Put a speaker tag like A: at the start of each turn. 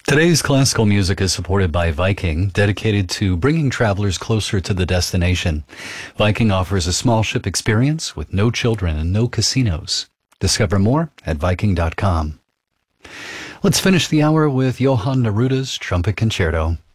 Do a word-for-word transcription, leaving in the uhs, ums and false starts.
A: Today's classical music is supported by Viking, dedicated to bringing travelers closer to the destination. Viking offers a small ship experience with no children and no casinos. Discover more at Viking dot com. Let's finish the hour with Johann Neruda's Trumpet Concerto.